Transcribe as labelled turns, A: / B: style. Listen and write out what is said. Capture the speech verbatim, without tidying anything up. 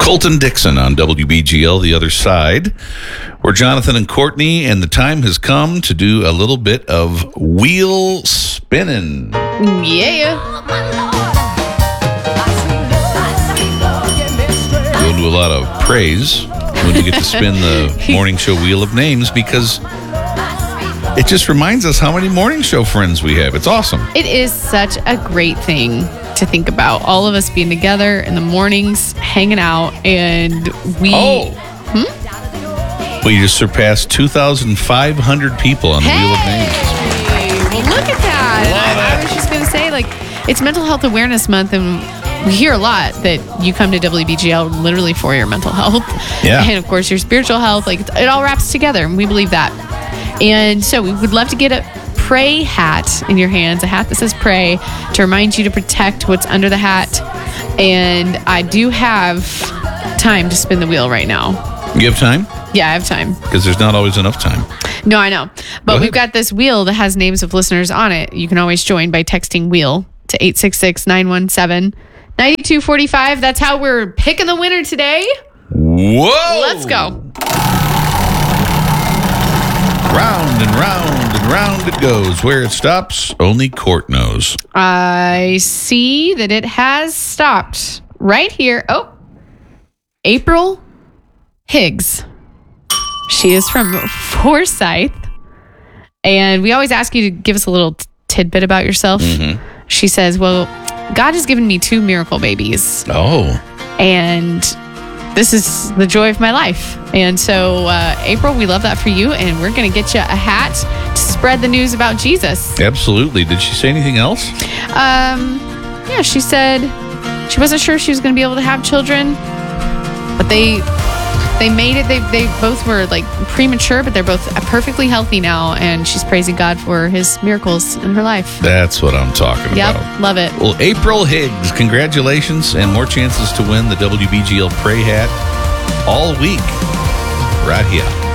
A: Colton Dixon on W B G L, The Other Side. We're Jonathan and Courtney, and the time has come to do a little bit of wheel spinning.
B: Yeah.
A: We'll do a lot of praise when we get to spin the morning show wheel of names, because it just reminds us how many morning show friends we have. It's awesome.
B: It is such a great thing to think about. All of us being together in the mornings, hanging out, and we...
A: Oh!
B: Hmm?
A: We just surpassed two thousand five hundred people on the
B: hey!
A: Wheel of Names.
B: Well, look at that.
A: Love
B: I, I
A: it.
B: was just going to say, like, it's Mental Health Awareness Month, and we hear a lot that you come to W B G L literally for your mental health.
A: Yeah.
B: And, of course, your spiritual health. Like, it all wraps together, and we believe that. And so we would love to get a pray hat in your hands, a hat that says pray, to remind you to protect what's under the hat. And I do have time to spin the wheel right now.
A: You have time?
B: Yeah, I have time.
A: Because there's not always enough time.
B: No, I know.
A: Go
B: But
A: ahead.
B: we've got this wheel that has names of listeners on it. You can always join by texting wheel to eight six six, nine one seven, nine two four five. That's how we're picking the winner today.
A: Whoa!
B: Let's go.
A: Round and round and round it goes. Where it stops, only Court knows.
B: I see that it has stopped right here. Oh, April Higgs. She is from Forsyth. And we always ask you to give us a little t- tidbit about yourself.
A: Mm-hmm.
B: She says, well, God has given me two miracle babies.
A: Oh.
B: And this is the joy of my life. And so, uh, April, we love that for you. And we're going to get you a hat to spread the news about Jesus.
A: Absolutely. Did she say anything else?
B: Um, yeah, she said she wasn't sure she was going to be able to have children, but they they made it. They they both were like premature, but they're both perfectly healthy now. And she's praising God for his miracles in her life.
A: That's what I'm talking
B: Yep,
A: about.
B: love it.
A: Well, April Higgs, congratulations, and more chances to win the W B G L Pray Hat all week right here.